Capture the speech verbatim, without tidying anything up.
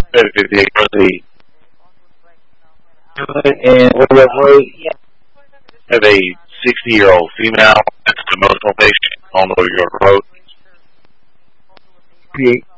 fifty-eight proceed. And what was what? Have a sixty-year-old female that's an emotional patient on the road. P